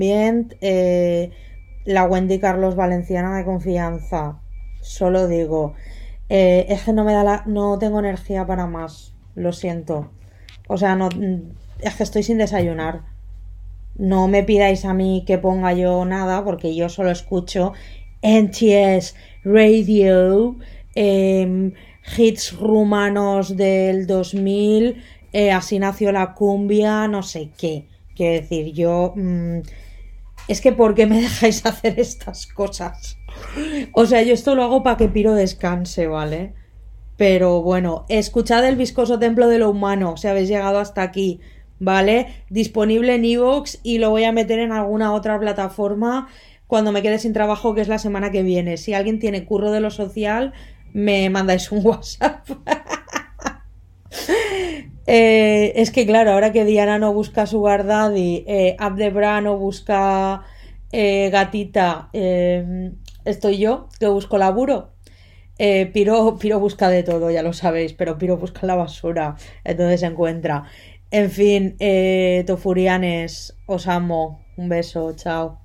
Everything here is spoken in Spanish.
Bien, la Wendy Carlos Valenciana de confianza. Solo digo, es que no tengo energía para más. Lo siento. O sea, no, es que estoy sin desayunar. No me pidáis a mí que ponga yo nada, porque yo solo escucho NTS Radio, hits rumanos del 2000, así nació la cumbia, no sé qué. Quiero decir, es que ¿por qué me dejáis hacer estas cosas? O sea, yo esto lo hago para que Piro descanse, ¿vale? Pero bueno, escuchad el viscoso templo de lo humano, si habéis llegado hasta aquí, ¿vale? Disponible en iVoox y lo voy a meter en alguna otra plataforma cuando me quede sin trabajo, que es la semana que viene. Si alguien tiene curro de lo social, me mandáis un WhatsApp. Es que claro, ahora que Diana no busca Sugar Daddy, Abdebra no busca gatita, estoy yo que busco laburo. Piro busca de todo, ya lo sabéis, pero Piro busca en la basura, entonces se encuentra. En fin, Tofurianes, os amo. Un beso, chao.